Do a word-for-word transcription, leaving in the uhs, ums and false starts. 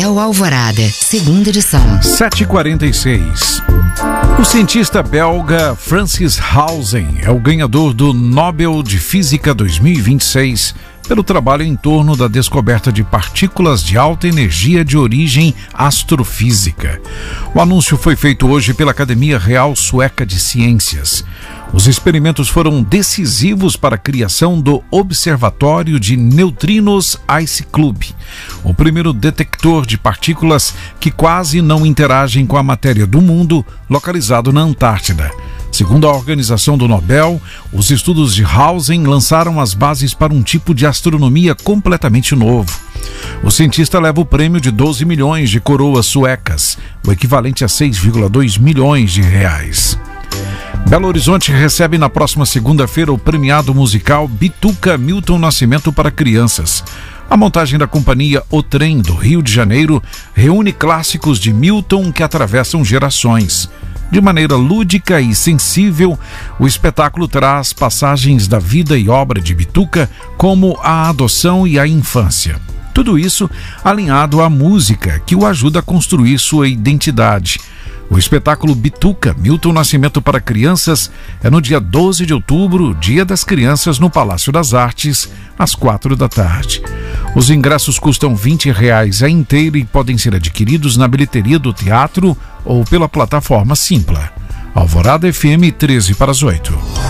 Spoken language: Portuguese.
Jornal Alvorada, segunda edição. sete e quarenta e seis. O cientista belga Francis Hausen é o ganhador do Nobel de Física dois mil e vinte e seis pelo trabalho em torno da descoberta de partículas de alta energia de origem astrofísica. O anúncio foi feito hoje pela Academia Real Sueca de Ciências. Os experimentos foram decisivos para a criação do Observatório de Neutrinos Ice Club, o primeiro detector de partículas que quase não interagem com a matéria do mundo, localizado na Antártida. Segundo a organização do Nobel, os estudos de Hausen lançaram as bases para um tipo de astronomia completamente novo. O cientista leva o prêmio de doze milhões de coroas suecas, o equivalente a seis vírgula dois milhões de reais. Belo Horizonte recebe na próxima segunda-feira o premiado musical Bituca Milton Nascimento para crianças. A montagem da companhia O Trem do Rio de Janeiro reúne clássicos de Milton que atravessam gerações. De maneira lúdica e sensível, o espetáculo traz passagens da vida e obra de Bituca, como a adoção e a infância. Tudo isso alinhado à música, que o ajuda a construir sua identidade. O espetáculo Bituca Milton Nascimento para crianças é no dia doze de outubro, Dia das Crianças, no Palácio das Artes, às quatro da tarde. Os ingressos custam vinte reais a inteira e podem ser adquiridos na bilheteria do teatro ou pela plataforma Simpla. Alvorada F M, treze para as oito.